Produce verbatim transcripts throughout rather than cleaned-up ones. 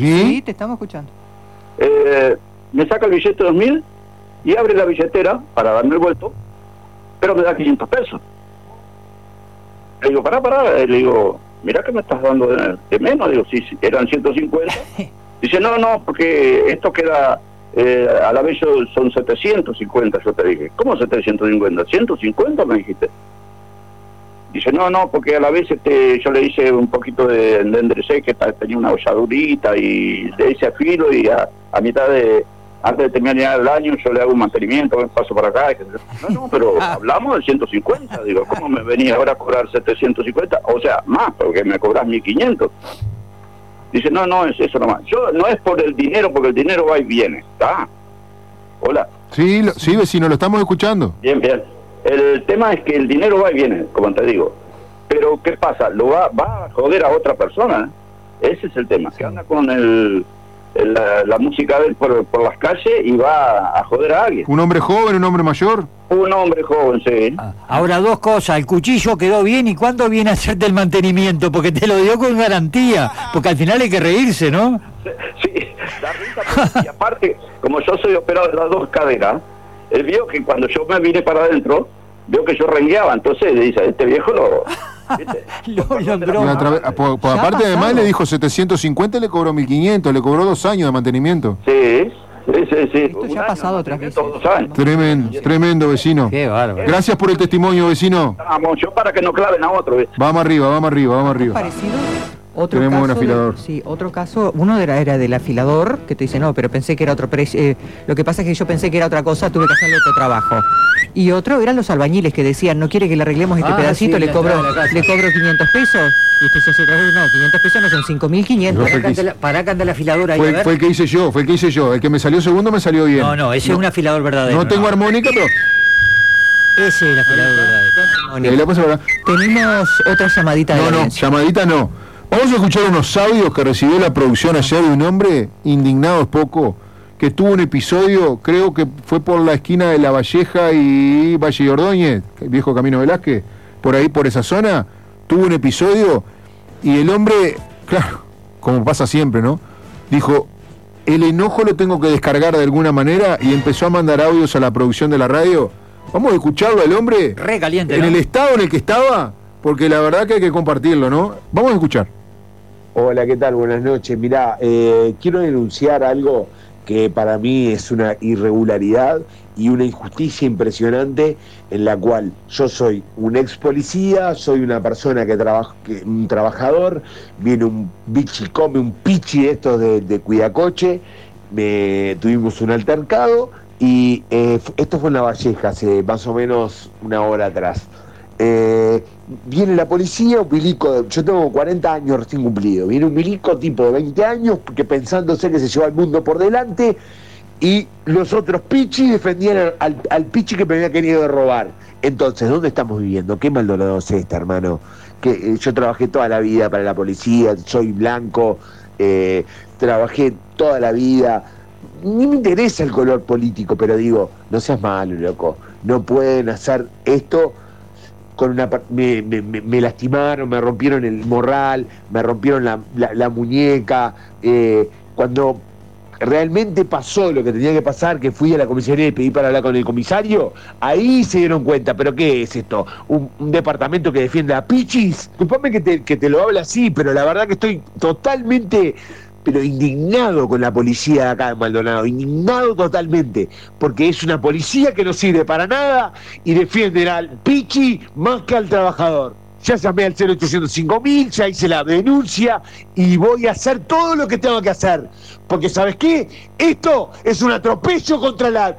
¿Sí? Sí, te estamos escuchando. Eh, me saca el billete de dos mil y abre la billetera para darme el vuelto, pero me da quinientos pesos. Le digo, pará, pará, le digo, mirá que me estás dando de, de menos. Digo, sí, sí, eran ciento cincuenta. Dice, no, no, porque esto queda, eh, a la vez yo, son setecientos cincuenta, yo te dije. ¿Cómo setecientos cincuenta? ¿ciento cincuenta me dijiste? Dice, no, no, porque a la vez este, yo le hice un poquito de, de enderecé, que tenía una holladurita, y le hice afilo, y a, a mitad de, antes de terminar el año, yo le hago un mantenimiento, me paso para acá. No, no, pero hablamos de ciento cincuenta. Digo, ¿cómo me venía ahora a cobrar setecientos cincuenta? O sea, más, porque me cobras mil quinientos. Dice, no, no, es eso nomás. Yo, no es por el dinero, porque el dinero va y viene, ¿está? Hola. Sí, lo, sí, vecino, lo estamos escuchando. Bien, bien. El tema es que el dinero va y viene, como te digo. Pero, ¿qué pasa? Lo va, va a joder a otra persona, ¿eh? Ese es el tema. Que anda con el, el, la, la música de él por, por las calles y va a joder a alguien. ¿Un hombre joven, un hombre mayor? Un hombre joven, sí. Ah, ahora, dos cosas. El cuchillo quedó bien, ¿y cuándo viene a hacerte el mantenimiento? Porque te lo dio con garantía. Porque al final hay que reírse, ¿no? Sí, da risa. Y aparte, como yo soy operado de las dos caderas, él vio que cuando yo me vine para adentro, vio que yo rengueaba, entonces le dice, este viejo lo... lo logró. Tra- por, por aparte, además, le dijo setecientos cincuenta y le cobró mil quinientos, le cobró dos años de mantenimiento. Sí, sí, sí. sí. Esto ya ha pasado otras veces. Dos años. Tremendo, tremendo, vecino. Qué bárbaro. Gracias por el testimonio, vecino. Vamos, yo para que no claven a otro. ¿Ves? Vamos arriba, vamos arriba, vamos arriba. Parecido. Otro Tenemos caso un afilador. De, sí, otro caso, uno era, era del afilador, que te dice, no, pero pensé que era otro precio, eh, lo que pasa es que yo pensé que era otra cosa, tuve que hacerle otro trabajo. Y otro eran los albañiles que decían, no quiere que le arreglemos este Ah, pedacito, sí, le la cobro entrada de la casa. le cobro quinientos pesos. Y usted se hace otra vez, no, quinientos pesos no son cinco mil quinientos. Pará que ande la- Pará que ande el afilador ahí, a Fue, ver. fue el que hice yo, fue el que hice yo. El que me salió segundo me salió bien. No, no, ese es un afilador verdadero. No tengo armónica, pero... Ese es el afilador verdadero. Ahí la paso para acá. Tenemos otra llamadita de No, la no, audiencia. llamadita no. Vamos a escuchar unos audios que recibió la producción ayer de un hombre, indignado es poco, que tuvo un episodio, creo que fue por la esquina de La Valleja y Valle y Ordóñez, el viejo Camino Velázquez, por ahí, por esa zona, tuvo un episodio y el hombre, claro, como pasa siempre, ¿no? Dijo, el enojo lo tengo que descargar de alguna manera y empezó a mandar audios a la producción de la radio. Vamos a escucharlo al hombre. Re caliente, En ¿no? el estado en el que estaba, porque la verdad que hay que compartirlo, ¿no? Vamos a escuchar. Hola, ¿qué tal? Buenas noches. Mirá, eh, quiero denunciar algo que para mí es una irregularidad y una injusticia impresionante, en la cual yo soy un ex policía, soy una persona que trabaja, que, un trabajador, viene un bichi, come un pichi de estos de, de cuidacoche, me, tuvimos un altercado y eh, esto fue en La Valleja, hace más o menos una hora atrás. Eh, viene la policía, un milico, yo tengo cuarenta años recién cumplido, viene un milico tipo de veinte años que pensándose que se lleva el mundo por delante, y los otros pichis defendían al, al, al pichi que me había querido robar. Entonces, ¿dónde estamos viviendo? ¿Qué Maldonado es esta, hermano? Que eh, yo trabajé toda la vida para la policía, soy blanco, eh, trabajé toda la vida, ni me interesa el color político, pero digo, no seas malo, loco, no pueden hacer esto. Con una, me, me, me lastimaron, me rompieron el morral, me rompieron la, la, la muñeca. Eh, cuando realmente pasó lo que tenía que pasar, que fui a la comisaría y pedí para hablar con el comisario, ahí se dieron cuenta. ¿Pero qué es esto? ¿Un, un departamento que defiende a pichis? Disculpame que te, que te lo hable así, pero la verdad que estoy totalmente... pero indignado con la policía de acá de Maldonado, indignado totalmente, porque es una policía que no sirve para nada y defiende al pichi más que al trabajador. Ya llamé al cero ochocientos cinco mil, ya hice la denuncia y voy a hacer todo lo que tengo que hacer, porque ¿sabes qué? Esto es un atropello contra la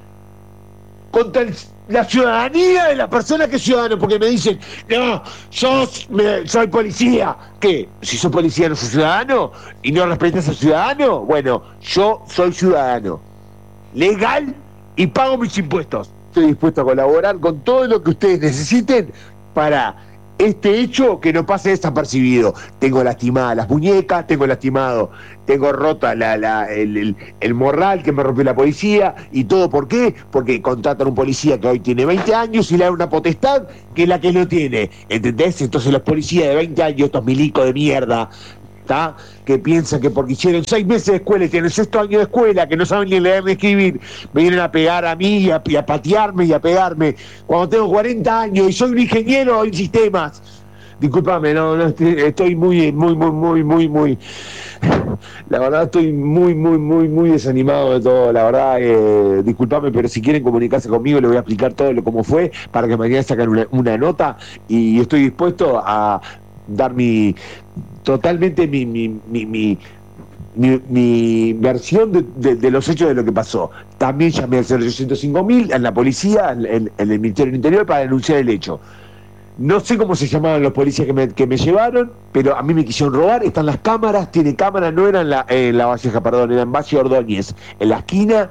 contra el la ciudadanía de la persona que es ciudadano, porque me dicen, no, sos, me, soy policía. ¿Qué? Si sos policía no sos ciudadano y no respetas al ciudadano, bueno, yo soy ciudadano legal y pago mis impuestos. Estoy dispuesto a colaborar con todo lo que ustedes necesiten para este hecho que no pase desapercibido. Tengo lastimadas las muñecas, tengo lastimado, tengo rota la, la, el, el, el morral que me rompió la policía, y todo. ¿Por qué? Porque contratan a un policía que hoy tiene veinte años y le dan una potestad que es la que no tiene, ¿entendés? Entonces los policías de veinte años, estos milicos de mierda, ¿tá? Que piensan que porque hicieron seis meses de escuela y tienen sexto año de escuela, que no saben ni leer ni escribir, me vienen a pegar a mí y a, y a patearme y a pegarme cuando tengo cuarenta años y soy un ingeniero en sistemas. Discúlpame, no, no estoy, estoy muy, muy, muy, muy, muy, muy, la verdad estoy muy, muy, muy, muy desanimado de todo, la verdad, eh, discúlpame, pero si quieren comunicarse conmigo les voy a explicar todo lo cómo fue, para que mañana saquen una, una nota, y estoy dispuesto a dar mi, totalmente mi, mi, mi, mi Mi, mi versión de, de, de los hechos de lo que pasó. También llamé al cero ochocientos cinco mil, a la policía, en, en el Ministerio del Interior, para denunciar el hecho. No sé cómo se llamaban los policías que me, que me llevaron, pero a mí me quisieron robar. Están las cámaras, tiene cámaras, no eran la, en La Valleja, perdón, eran en Valle Ordóñez, en la esquina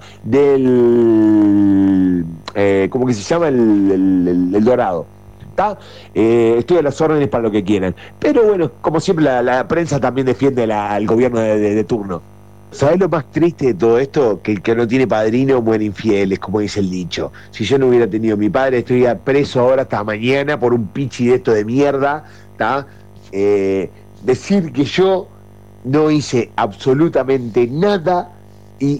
del... Eh, ¿cómo que se llama? El, el, el, el Dorado. Eh, estoy a las órdenes para lo que quieran. Pero bueno, como siempre, la, la prensa también defiende la, al gobierno de, de, de turno. ¿Sabés lo más triste de todo esto? Que el que no tiene padrino muere infiel, es como dice el dicho. Si yo no hubiera tenido mi padre, estaría preso ahora hasta mañana por un pichi de esto de mierda. Eh, decir que yo no hice absolutamente nada y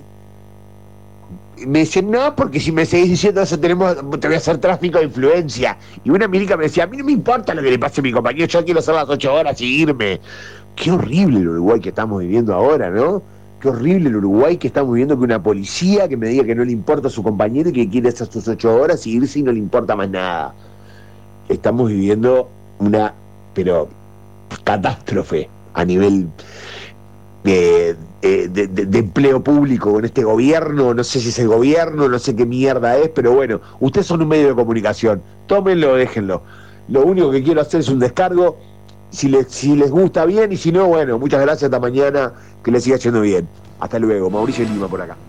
me decían, no, porque si me seguís diciendo eso tenemos, te voy a hacer tráfico de influencia. Y una milica me decía, a mí no me importa lo que le pase a mi compañero, yo quiero hacer las ocho horas y irme. Qué horrible el Uruguay que estamos viviendo ahora, ¿no? Qué horrible el Uruguay que estamos viviendo, que una policía que me diga que no le importa a su compañero y que quiere hacer sus ocho horas y irse y no le importa más nada. Estamos viviendo una, pero, catástrofe a nivel de... De, de, de empleo público con este gobierno, no sé si es el gobierno, no sé qué mierda es, pero bueno, ustedes son un medio de comunicación, tómenlo, déjenlo. Lo único que quiero hacer es un descargo, si les, si les gusta bien, y si no, bueno, muchas gracias, hasta mañana, que les siga yendo bien. Hasta luego, Mauricio Lima por acá.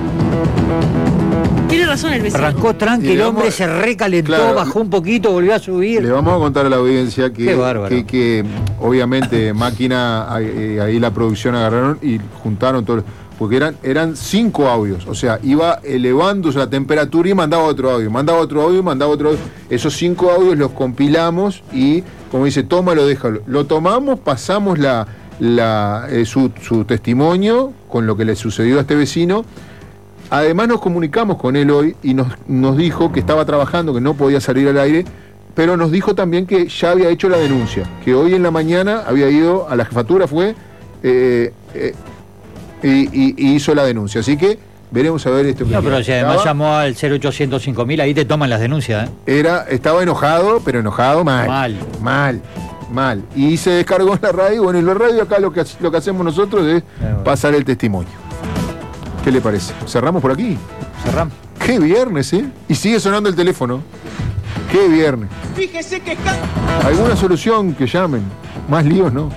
Tiene razón el vecino. Arrancó tranqui, el hombre se recalentó, claro, bajó un poquito, volvió a subir. Le vamos a contar a la audiencia que, que, que obviamente máquina, ahí, ahí la producción agarraron y juntaron todo, porque eran, eran cinco audios, o sea, iba elevándose la temperatura y mandaba otro audio, mandaba otro audio y mandaba otro audio. Esos cinco audios los compilamos y, como dice, tómalo, déjalo. Lo tomamos, pasamos la, la, eh, su, su testimonio con lo que le sucedió a este vecino. Además nos comunicamos con él hoy y nos, nos dijo que estaba trabajando, que no podía salir al aire, pero nos dijo también que ya había hecho la denuncia, que hoy en la mañana había ido a la jefatura, fue, eh, eh, y, y, y hizo la denuncia. Así que veremos a ver esto. No, pero si además estaba, llamó al cero ochocientos cinco mil, ahí te toman las denuncias. ¿eh? Era, estaba enojado, pero enojado mal. Mal. Mal. Mal. Y se descargó en la radio. Bueno, en la radio acá lo que, lo que hacemos nosotros es bueno. pasar el testimonio. ¿Qué le parece? ¿Cerramos por aquí? Cerramos. Qué viernes, ¿eh? Y sigue sonando el teléfono. Qué viernes. Fíjese que... ¿Alguna solución que llamen? Más líos, ¿no?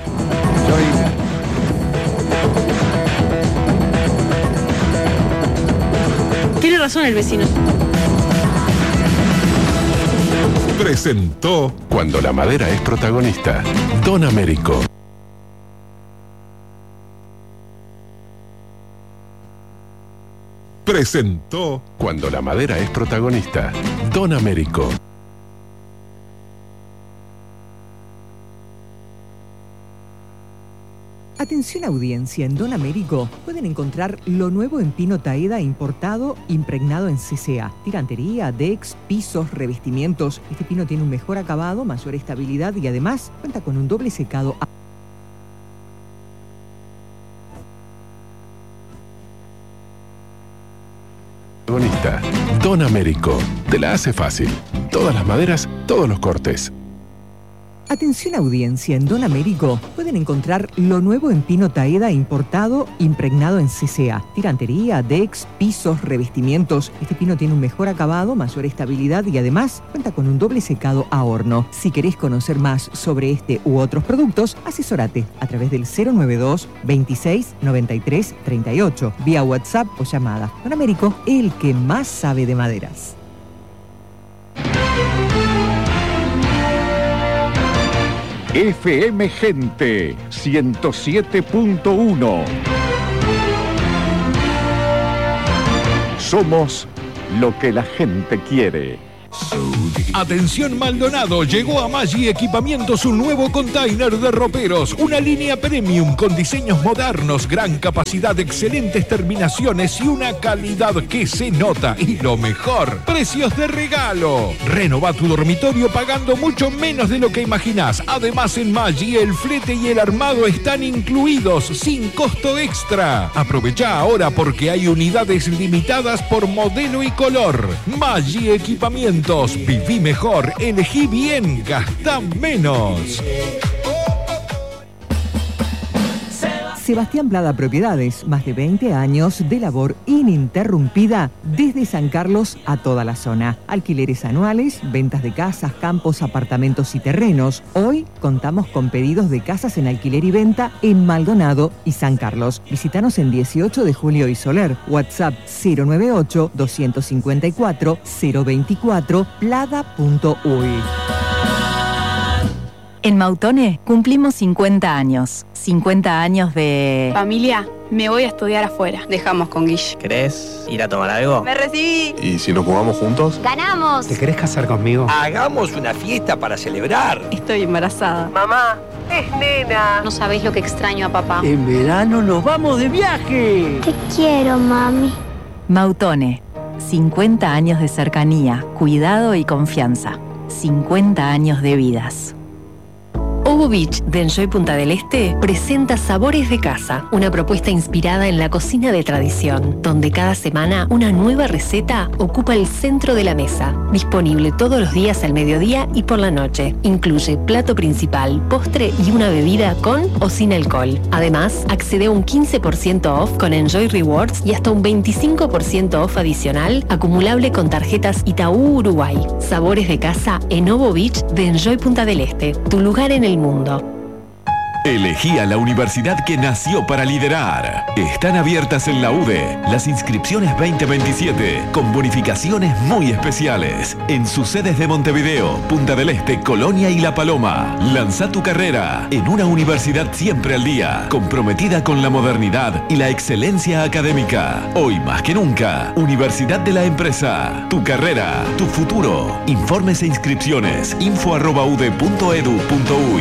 Tiene razón el vecino. Presentó Cuando la madera es protagonista, Don Américo. Presentó Cuando la madera es protagonista, Don Américo. Atención audiencia, en Don Américo pueden encontrar lo nuevo en pino taeda importado, impregnado en C C A. Tirantería, decks, pisos, revestimientos. Este pino tiene un mejor acabado, mayor estabilidad y además cuenta con un doble secado. Don Américo, te la hace fácil. Todas las maderas, todos los cortes. Atención audiencia, en Don Américo pueden encontrar lo nuevo en pino taeda importado, impregnado en C C A. Tirantería, decks, pisos, revestimientos. Este pino tiene un mejor acabado, mayor estabilidad y además cuenta con un doble secado a horno. Si querés conocer más sobre este u otros productos, asesórate a través del cero noventa y dos, veintiséis, noventa y tres, treinta y ocho, vía WhatsApp o llamada. Don Américo, el que más sabe de maderas. F M Gente ciento siete punto uno. Somos lo que la gente quiere. Atención Maldonado, llegó a Maggi Equipamientos un nuevo container de roperos, una línea premium con diseños modernos, gran capacidad, excelentes terminaciones y una calidad que se nota. Y lo mejor, precios de regalo. Renova tu dormitorio pagando mucho menos de lo que imaginás. Además en Maggi el flete y el armado están incluidos sin costo extra. Aprovecha ahora porque hay unidades limitadas por modelo y color. Maggi Equipamientos, viví mejor, elegí bien, gastá menos. Sebastián Plada Propiedades, más de veinte años de labor ininterrumpida desde San Carlos a toda la zona. Alquileres anuales, ventas de casas, campos, apartamentos y terrenos. Hoy contamos con pedidos de casas en alquiler y venta en Maldonado y San Carlos. Visítanos en dieciocho de julio y Soler. WhatsApp cero noventa y ocho, dos cinco cuatro, cero veinticuatro, plada punto uy. En Mautone cumplimos cincuenta años. cincuenta años de... Familia, me voy a estudiar afuera. Dejamos con Guille. ¿Querés ir a tomar algo? ¡Me recibí! ¿Y si nos jugamos juntos? ¡Ganamos! ¿Te querés casar conmigo? Hagamos una fiesta para celebrar. Estoy embarazada. Mamá, es nena. No sabés lo que extraño a papá. En verano nos vamos de viaje. Te quiero, mami. Mautone, cincuenta años de cercanía, cuidado y confianza. cincuenta años de vidas. Ovo Beach de Enjoy Punta del Este presenta Sabores de Casa, una propuesta inspirada en la cocina de tradición, donde cada semana una nueva receta ocupa el centro de la mesa. Disponible todos los días al mediodía y por la noche. Incluye plato principal, postre y una bebida con o sin alcohol. Además, accede a un quince por ciento off con Enjoy Rewards y hasta un veinticinco por ciento off adicional acumulable con tarjetas Itaú Uruguay. Sabores de Casa en Ovo Beach de Enjoy Punta del Este, tu lugar en el mundo. Elegí a la universidad que nació para liderar. Están abiertas en la U D E las inscripciones veinte veintisiete con bonificaciones muy especiales en sus sedes de Montevideo, Punta del Este, Colonia y La Paloma. Lanza tu carrera en una universidad siempre al día, comprometida con la modernidad y la excelencia académica. Hoy más que nunca, Universidad de la Empresa. Tu carrera, tu futuro. Informes e inscripciones info arroba u d e punto edu punto uy.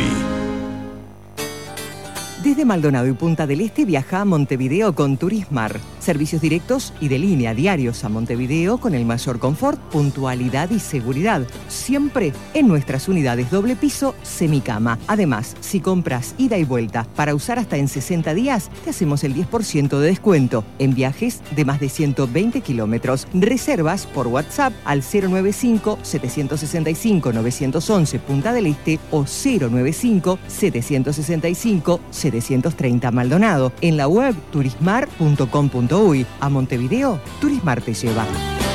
Desde Maldonado y Punta del Este viaja a Montevideo con Turismar. Servicios directos y de línea diarios a Montevideo con el mayor confort, puntualidad y seguridad. Siempre en nuestras unidades doble piso, semicama. Además, si compras ida y vuelta para usar hasta en sesenta días, te hacemos el diez por ciento de descuento en viajes de más de ciento veinte kilómetros. Reservas por WhatsApp al cero noventa y cinco, setecientos sesenta y cinco, novecientos once Punta del Este o cero noventa y cinco, setecientos sesenta y cinco, setecientos treinta Maldonado. En la web turismar punto com punto uy. A Montevideo, Turismar te lleva.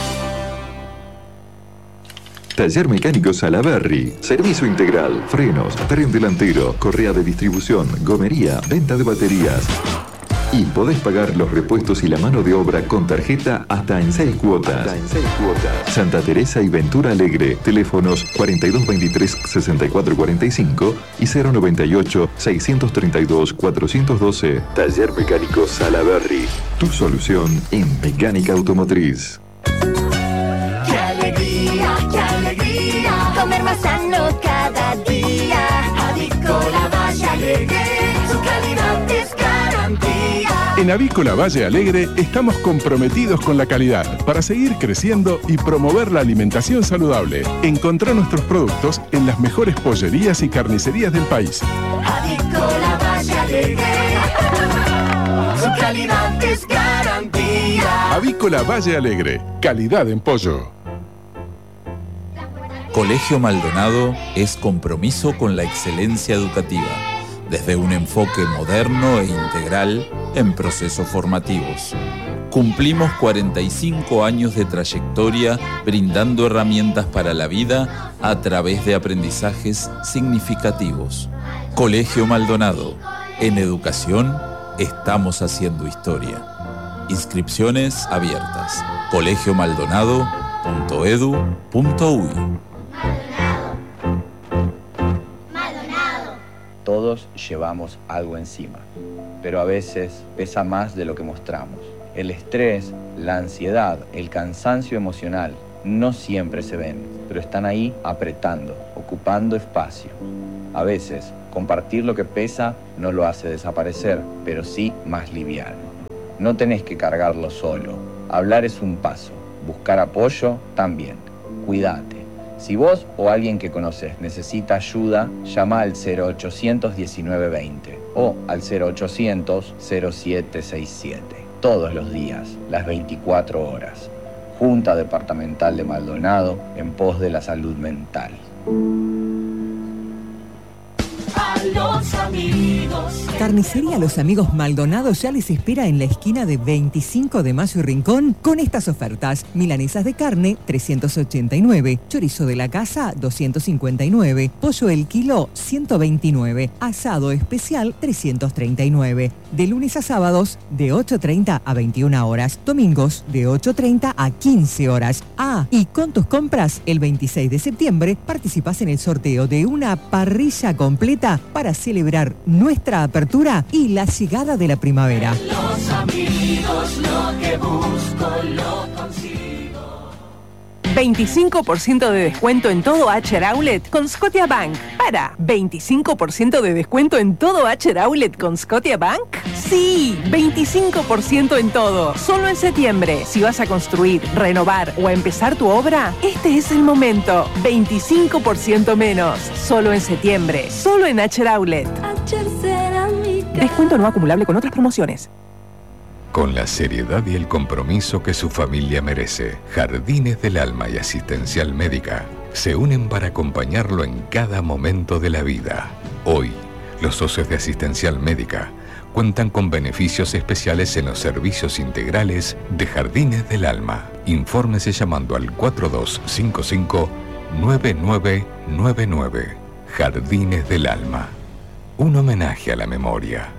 Taller Mecánico Salaberry. Servicio integral, frenos, tren delantero, correa de distribución, gomería, venta de baterías. Y podés pagar los repuestos y la mano de obra con tarjeta hasta en seis cuotas. Hasta en seis cuotas. Santa Teresa y Ventura Alegre. Teléfonos cuarenta y dos veintitrés, sesenta y cuatro cuarenta y cinco y cero noventa y ocho, seiscientos treinta y dos, cuatrocientos doce. Taller Mecánico Salaberry. Tu solución en mecánica automotriz. ¡Qué alegría, qué alegría! Comer más sano cada día. Avícola Valle Alegre, su calidad es garantía. En Avícola Valle Alegre estamos comprometidos con la calidad para seguir creciendo y promover la alimentación saludable. Encontrá nuestros productos en las mejores pollerías y carnicerías del país. Avícola Valle Alegre, su calidad es garantía. Avícola Valle Alegre, calidad en pollo. Colegio Maldonado es compromiso con la excelencia educativa, desde un enfoque moderno e integral en procesos formativos. Cumplimos cuarenta y cinco años de trayectoria brindando herramientas para la vida a través de aprendizajes significativos. Colegio Maldonado. En educación estamos haciendo historia. Inscripciones abiertas. colegio maldonado punto edu punto uy. Todos llevamos algo encima, pero a veces pesa más de lo que mostramos. El estrés, la ansiedad, el cansancio emocional no siempre se ven, pero están ahí apretando, ocupando espacio. A veces, compartir lo que pesa no lo hace desaparecer, pero sí más liviano. No tenés que cargarlo solo. Hablar es un paso. Buscar apoyo también. Cuídate. Si vos o alguien que conoces necesita ayuda, llama al cero ochocientos diecinueve veinte o al cero ochocientos cero siete sesenta y siete. Todos los días, las veinticuatro horas. Junta Departamental de Maldonado en pos de la salud mental. A los amigos. Carnicería Los Amigos Maldonado ya les espera en la esquina de veinticinco de Mayo y Rincón con estas ofertas: milanesas de carne trescientos ochenta y nueve, chorizo de la casa doscientos cincuenta y nueve, pollo el kilo ciento veintinueve, asado especial trescientos treinta y nueve. De lunes a sábados de ocho treinta a veintiuna horas, domingos de ocho treinta a quince horas. Ah, y con tus compras el veintiséis de septiembre participas en el sorteo de una parrilla completa para celebrar nuestra apertura y la llegada de la primavera. Los amigos, lo que busco lo consigo. veinticinco por ciento de descuento en todo Acher Outlet con Scotiabank. Para, ¿veinticinco por ciento de descuento en todo Acher Outlet con Scotiabank? Sí, veinticinco por ciento en todo. Solo en septiembre. Si vas a construir, renovar o empezar tu obra, este es el momento. veinticinco por ciento menos. Solo en septiembre. Solo en Acher Outlet. Descuento no acumulable con otras promociones. Con la seriedad y el compromiso que su familia merece, Jardines del Alma y Asistencial Médica se unen para acompañarlo en cada momento de la vida. Hoy, los socios de Asistencial Médica cuentan con beneficios especiales en los servicios integrales de Jardines del Alma. Infórmese llamando al cuatro dos cinco cinco nueve nueve nueve nueve. Jardines del Alma. Un homenaje a la memoria.